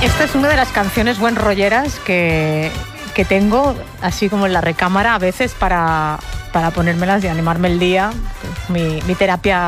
Esta es una de las canciones buen rolleras que tengo, así como en la recámara a veces para ponérmelas y animarme el día. Mi terapia